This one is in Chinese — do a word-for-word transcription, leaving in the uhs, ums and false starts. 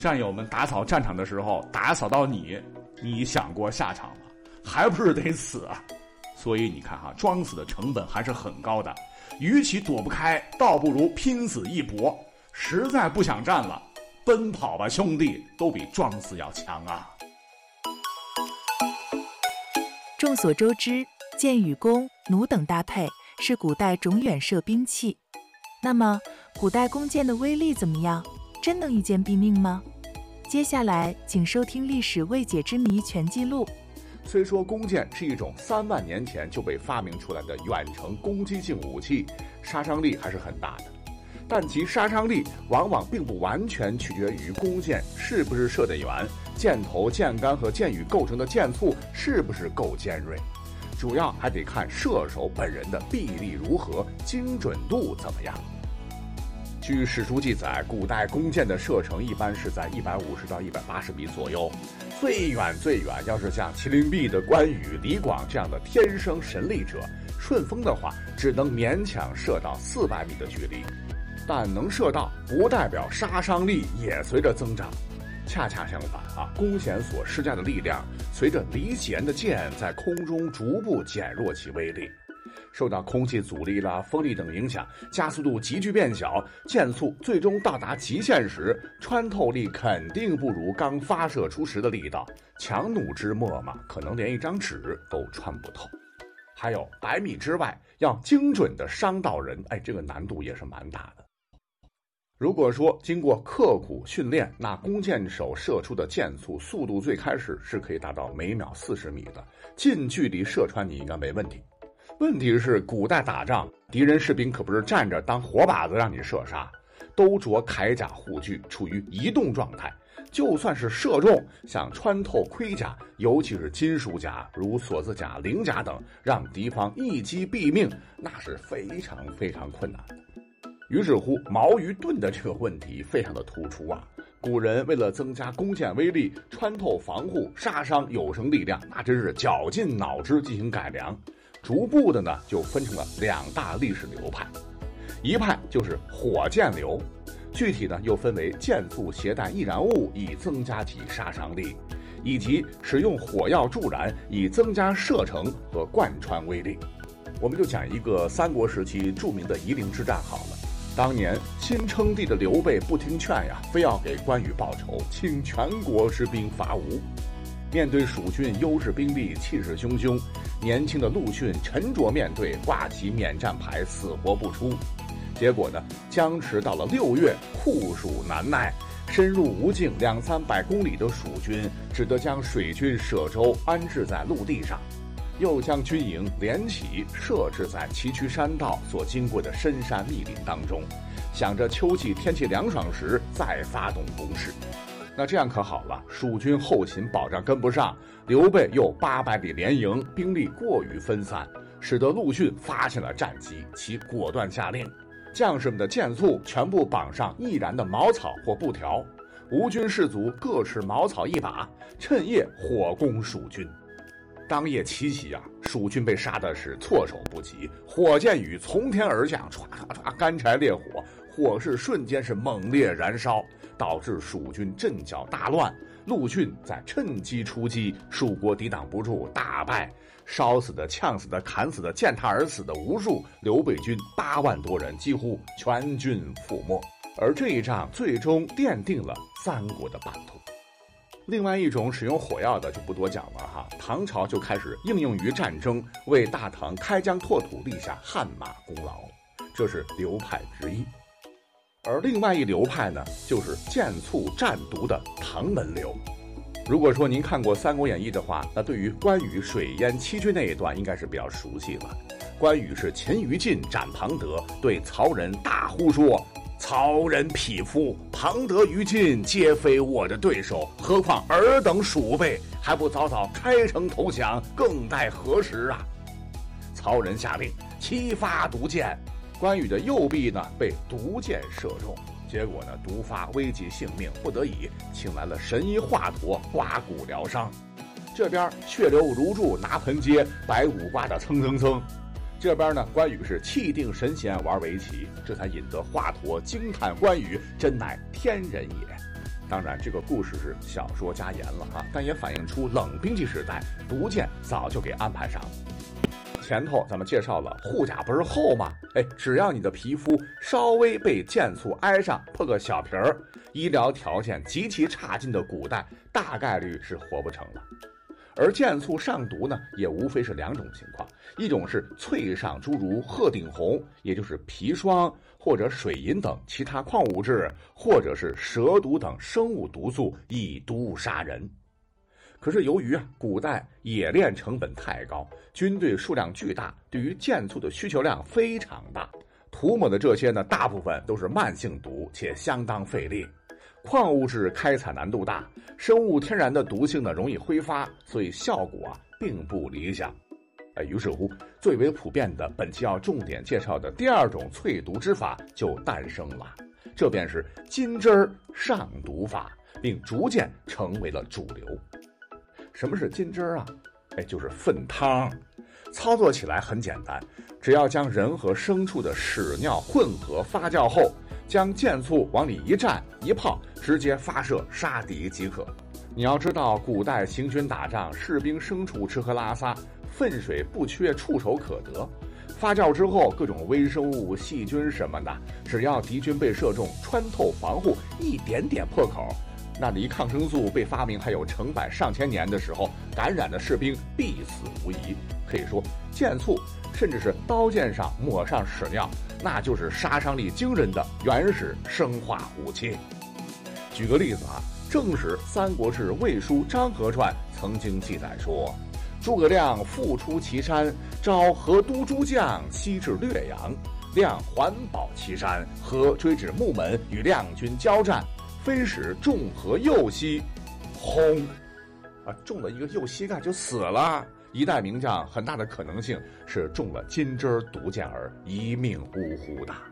战友们打扫战场的时候，打扫到你，你想过下场吗？还不是得死啊！所以你看哈，装死的成本还是很高的。与其躲不开，倒不如拼死一搏。实在不想战了，奔跑吧兄弟，都比装死要强啊！ 众所周知，箭与弓、弩等搭配是古代种远射兵器。那么，古代弓箭的威力怎么样？真能一箭毙命吗？接下来，请收听《历史未解之谜全记录》。 虽说弓箭是一种三万年前就被发明出来的远程攻击性武器，杀伤力还是很大的，但其杀伤力往往并不完全取决于弓箭是不是射得远，箭头、箭杆和箭羽构成的箭簇是不是够尖锐，主要还得看射手本人的臂力如何，精准度怎么样。据史书记载，古代弓箭的射程一般是在一百五十到一百八十米左右，最远最远要是像麒麟臂的关羽、李广这样的天生神力者，顺风的话只能勉强射到四百米的距离。但能射到不代表杀伤力也随着增长，恰恰相反啊，弓弦所施加的力量随着离弦的箭在空中逐步减弱其威力。受到空气阻力啦、风力等影响，加速度急剧变小，箭簇最终到达极限时，穿透力肯定不如刚发射出时的力道。强弩之末嘛，可能连一张纸都穿不透。还有百米之外要精准的伤到人，哎，这个难度也是蛮大的。如果说经过刻苦训练，那弓箭手射出的箭簇速度最开始是可以达到每秒四十米的，近距离射穿你应该没问题。问题是古代打仗，敌人士兵可不是站着当活靶子让你射杀，都着铠甲护具，处于移动状态，就算是射中，想穿透盔甲，尤其是金属甲如锁子甲、鳞甲等，让敌方一击毙命，那是非常非常困难的。于是乎，矛与盾的这个问题非常的突出啊！古人为了增加弓箭威力，穿透防护、杀伤有生力量，那真是绞尽脑汁进行改良。逐步的呢，就分成了两大历史流派，一派就是火箭流，具体呢又分为箭簇携带易燃物以增加其杀伤力，以及使用火药助燃以增加射程和贯穿威力。我们就讲一个三国时期著名的夷陵之战好了。当年新称帝的刘备不听劝呀，非要给关羽报仇，请全国之兵伐吴。面对蜀军优质兵力，气势汹汹，年轻的陆逊沉着面对，挂起免战牌，死活不出。结果呢，僵持到了六月，酷暑难耐，深入吴境两三百公里的蜀军只得将水军舍舟安置在陆地上，又将军营连起设置在崎岖山道所经过的深山密林当中，想着秋季天气凉爽时再发动攻势。那这样可好了，蜀军后勤保障跟不上，刘备又八百里连营，兵力过于分散，使得陆逊发现了战机，其果断下令，将士们的箭簇全部绑上易燃的茅草或布条，吴军士卒各持茅草一把，趁夜火攻蜀军。当夜七夕啊，蜀军被杀的是措手不及，火箭雨从天而降，唰唰唰，干柴烈火，火势瞬间是猛烈燃烧，导致蜀军阵脚大乱。陆逊在趁机出击，蜀国抵挡不住，大败，烧死的、呛死的、砍死的、践踏而死的无数，刘备军八万多人几乎全军覆没。而这一仗最终奠定了三国的版图。另外一种使用火药的就不多讲了哈，唐朝就开始应用于战争，为大唐开疆拓土立下汗马功劳，这是流派之一。而另外一流派呢，就是箭簇战毒的唐门流。如果说您看过《三国演义》的话，那对于关羽水淹七军那一段应该是比较熟悉了。关羽是擒于禁斩庞德，对曹仁大呼说：“曹仁匹夫，庞德于禁，皆非我的对手，何况尔等鼠辈，还不早早开城投降，更待何时啊？”曹仁下令齐发毒箭，关羽的右臂呢被毒箭射中，结果呢毒发危及性命，不得已请来了神医华佗刮骨疗伤。这边血流如注，拿盆接，白骨刮得蹭蹭蹭。这边呢，关羽是气定神闲玩围棋，这才引得华佗惊叹关羽真乃天人也。 当然，这个故事是小说加盐了哈，但也反映出冷兵器时代毒箭早就给安排上了。前头咱们介绍了护甲不是厚吗？哎，只要你的皮肤稍微被箭簇挨上，破个小皮儿，医疗条件极其差劲的古代大概率是活不成了。而箭簇上毒呢，也无非是两种情况，一种是淬上诸如鹤顶红，也就是砒霜或者水银等其他矿物质，或者是蛇毒等生物毒素，以毒杀人。可是由于啊，古代冶炼成本太高，军队数量巨大，对于箭簇的需求量非常大，涂抹的这些呢，大部分都是慢性毒，且相当费力。矿物质开采难度大，生物天然的毒性呢容易挥发，所以效果啊并不理想。哎，于是乎，最为普遍的本期要重点介绍的第二种淬毒之法就诞生了，这便是金针儿上毒法，并逐渐成为了主流。什么是金针儿啊？哎，就是粪汤。操作起来很简单，只要将人和牲畜的屎尿混合发酵后，将箭簇往里一蘸一泡，直接发射杀敌即可。你要知道，古代行军打仗，士兵牲畜吃喝拉撒，粪水不缺，触手可得。发酵之后，各种微生物、细菌什么的，只要敌军被射中，穿透防护一点点破口，那离抗生素被发明还有成百上千年的时候，感染的士兵必死无疑。可以说，箭簇甚至是刀剑上抹上屎尿，那就是杀伤力惊人的原始生化武器。举个例子啊，正史《三国志·魏书·张合传》曾经记载说，诸葛亮复出祁山，召河都诸将西至略阳，亮环保祁山，河追至木门，与亮军交战，非使中河右膝，轰！啊，中了一个右膝盖就死了。一代名将很大的可能性是中了金针毒箭而一命呜呼的。